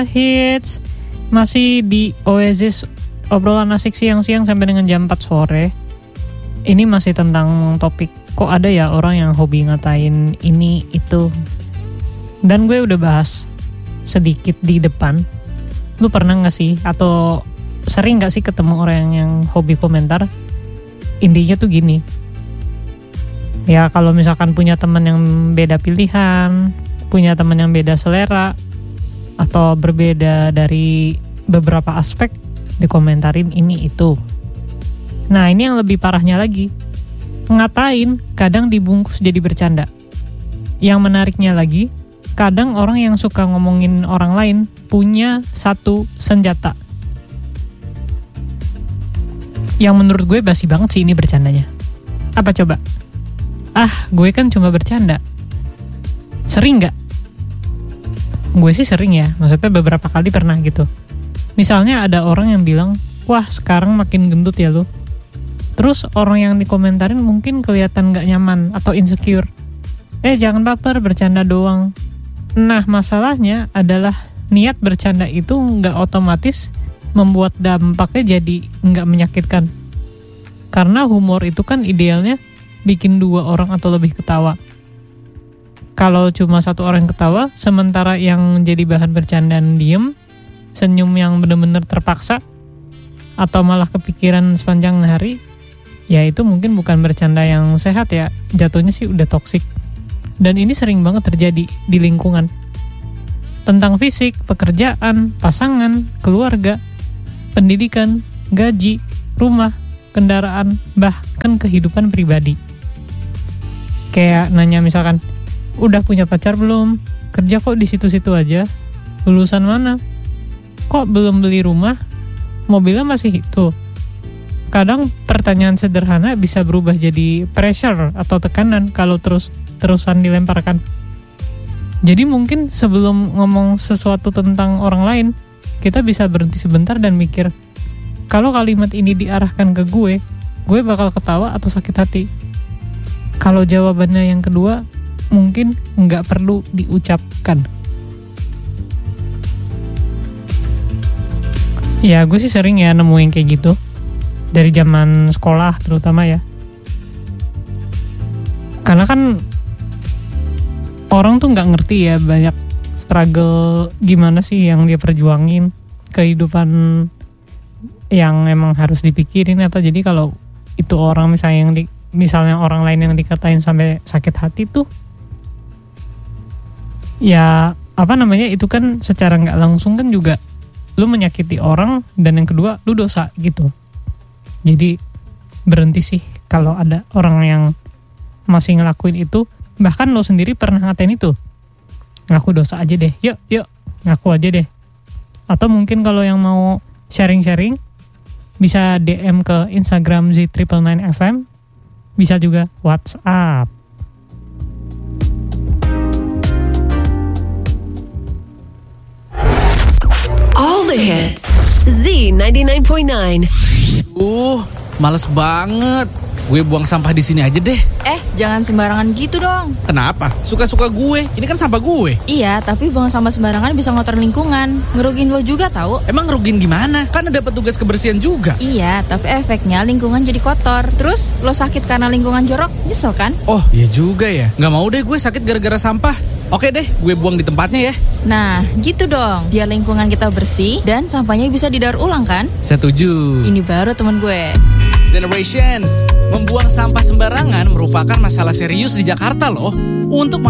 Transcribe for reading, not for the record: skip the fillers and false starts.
Hits masih di Oasis, obrolan asik siang-siang sampai dengan jam 4 sore. Ini masih tentang topik kok ada ya orang yang hobi ngatain ini itu. Dan gue udah bahas sedikit di depan. Lu pernah gak sih atau sering gak sih ketemu orang yang hobi komentar? Intinya tuh gini. Ya kalau misalkan punya teman yang beda pilihan, punya teman yang beda selera, atau berbeda dari beberapa aspek, dikomentarin ini itu. Nah ini yang lebih parahnya lagi, ngatain kadang dibungkus jadi bercanda. Yang menariknya lagi, kadang orang yang suka ngomongin orang lain punya satu senjata yang menurut gue basi banget sih ini bercandanya. Apa coba? Gue kan cuma bercanda. Sering gak? Gue sih sering ya, maksudnya beberapa kali pernah gitu. Misalnya ada orang yang bilang, wah sekarang makin gendut ya lu. Terus orang yang dikomentarin mungkin kelihatan gak nyaman atau insecure. Jangan baper, bercanda doang. Nah masalahnya adalah niat bercanda itu gak otomatis membuat dampaknya jadi gak menyakitkan. Karena humor itu kan idealnya bikin 2 orang atau lebih ketawa. Kalau cuma 1 orang ketawa, sementara yang jadi bahan bercandaan diem, senyum yang benar-benar terpaksa, atau malah kepikiran sepanjang hari, ya itu mungkin bukan bercanda yang sehat ya, jatuhnya sih udah toksik. Dan ini sering banget terjadi di lingkungan. Tentang fisik, pekerjaan, pasangan, keluarga, pendidikan, gaji, rumah, kendaraan, bahkan kehidupan pribadi. Kayak nanya misalkan, udah punya pacar belum? Kerja kok di situ-situ aja? Lulusan mana? Kok belum beli rumah? Mobilnya masih itu. Kadang pertanyaan sederhana bisa berubah jadi pressure atau tekanan kalau terus-terusan dilemparkan. Jadi mungkin sebelum ngomong sesuatu tentang orang lain, kita bisa berhenti sebentar dan mikir, kalau kalimat ini diarahkan ke gue bakal ketawa atau sakit hati? Kalau jawabannya yang kedua, mungkin nggak perlu diucapkan. Ya gue sih sering ya nemuin kayak gitu. Dari zaman sekolah terutama ya. Karena kan orang tuh nggak ngerti ya banyak struggle gimana sih yang dia perjuangin. Kehidupan yang emang harus dipikirin. Atau jadi kalau itu orang misalnya orang lain yang dikatain sampai sakit hati tuh, ya itu kan secara nggak langsung kan juga lu menyakiti orang, dan yang kedua lu dosa gitu. Jadi berhenti sih kalau ada orang yang masih ngelakuin itu, bahkan lo sendiri pernah ngatain itu, ngaku dosa aja deh, yuk ngaku aja deh. Atau mungkin kalau yang mau sharing-sharing bisa DM ke Instagram Z999FM, bisa juga WhatsApp. All the hits. Z99.9. Males banget. Gue buang sampah di sini aja deh. Jangan sembarangan gitu dong. Kenapa? Suka-suka gue. Ini kan sampah gue. Iya, tapi buang sampah sembarangan bisa ngotor lingkungan. Ngerugiin lo juga tahu. Emang ngerugiin gimana? Kan ada petugas kebersihan juga. Iya, tapi efeknya lingkungan jadi kotor. Terus lo sakit karena lingkungan jorok, nyesel kan? Oh, iya juga ya. Nggak mau deh gue sakit gara-gara sampah. Oke deh, gue buang di tempatnya ya. Nah, gitu dong. Biar lingkungan kita bersih dan sampahnya bisa didaur ulang kan? Setuju. Ini baru teman gue. Generations, membuang sampah sembarangan merupakan masalah serius di Jakarta loh. Untuk